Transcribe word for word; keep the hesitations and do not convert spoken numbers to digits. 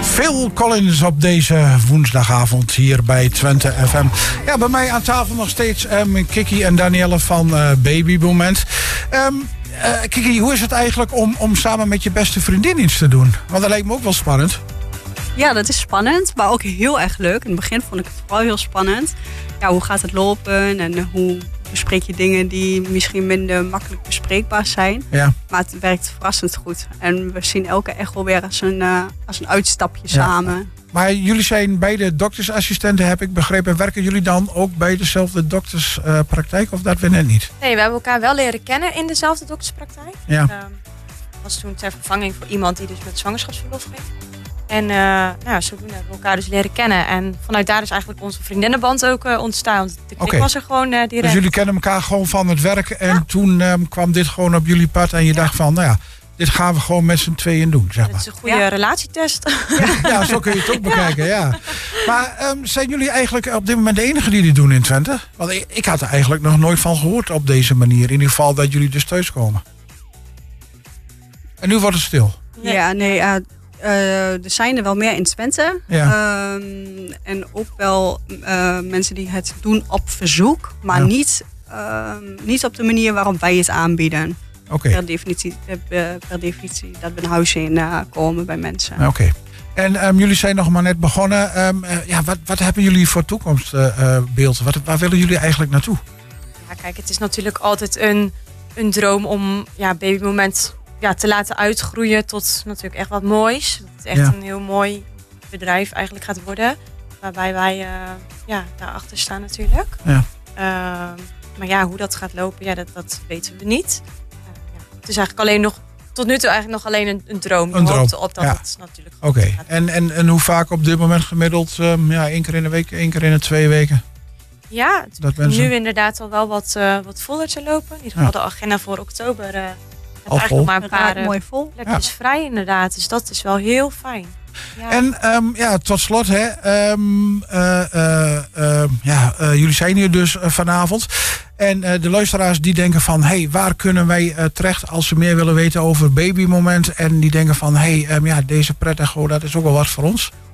Phil Collins op deze woensdagavond hier bij Twente F M. Ja, bij mij aan tafel nog steeds um, Kiki en Danielle van uh, Baby Moment. Um, uh, Kiki, hoe is het eigenlijk om, om samen met je beste vriendin iets te doen? Want dat lijkt me ook wel spannend. Ja, dat is spannend, maar ook heel erg leuk. In het begin vond ik het vooral heel spannend. Ja, hoe gaat het lopen en hoe bespreek je dingen die misschien minder makkelijk bespreekbaar zijn. Ja. Maar het werkt verrassend goed. En we zien elke echo weer als een, uh, als een uitstapje ja. samen. Maar jullie zijn beide doktersassistenten, heb ik begrepen. Werken jullie dan ook bij dezelfde dokterspraktijk uh, of dat we net niet? Nee, we hebben elkaar wel leren kennen in dezelfde dokterspraktijk. Ja. Dat uh, was toen ter vervanging voor iemand die dus met zwangerschapsverlof ging. En uh, nou, zodoende hebben we elkaar dus leren kennen. En vanuit daar is eigenlijk onze vriendinnenband ook uh, ontstaan. Want de klik okay. was er gewoon uh, direct. Dus jullie kennen elkaar gewoon van het werk. En ja. toen um, kwam dit gewoon op jullie pad. En je ja. dacht van, nou ja, dit gaan we gewoon met z'n tweeën doen, zeg maar. Dat is een goede ja. relatietest. Ja, ja, zo kun je het ook bekijken, ja. ja. Maar um, zijn jullie eigenlijk op dit moment de enige die dit doen in Twente? Want ik, ik had er eigenlijk nog nooit van gehoord op deze manier. In ieder geval dat jullie dus thuiskomen. En nu wordt het stil. Nee. Ja, nee, uh, Uh, er zijn er wel meer in Twente. Ja. Um, en ook wel uh, mensen die het doen op verzoek. Maar ja. niet, uh, niet op de manier waarop wij het aanbieden. Okay. Per definitie, per, per definitie dat we een huisje in uh, komen bij mensen. Oké. Okay. En um, jullie zijn nog maar net begonnen. Um, uh, ja, wat, wat hebben jullie voor toekomstbeeld? Uh, wat, waar willen jullie eigenlijk naartoe? Ja, kijk, het is natuurlijk altijd een, een droom om ja, Baby Moment... Ja, te laten uitgroeien tot natuurlijk echt wat moois. Dat het echt ja. een heel mooi bedrijf eigenlijk gaat worden. Waarbij wij uh, ja, daarachter staan natuurlijk. Ja. Uh, maar ja, hoe dat gaat lopen, ja, dat, dat weten we niet. Uh, ja. Het is eigenlijk alleen nog, tot nu toe eigenlijk nog alleen een, een droom. Een droom. Op dat ja. het natuurlijk Oké. Okay. En, en, en hoe vaak op dit moment gemiddeld? Um, ja, één keer in de week, één keer in de twee weken? Ja, het begint nu inderdaad al wel wat, uh, wat voller te lopen. In ieder geval ja. de agenda voor oktober... Uh, Al vol. Maar een paar uh, mooi vol. Plekjes ja. vrij inderdaad. Dus dat is wel heel fijn. Ja. En um, ja, tot slot, hè, um, uh, uh, uh, ja, uh, jullie zijn hier dus uh, vanavond. En uh, de luisteraars die denken van, hé, hey, waar kunnen wij uh, terecht als ze meer willen weten over Baby Moment? En die denken van, hé, hey, um, ja, deze pret-echo, dat is ook wel wat voor ons.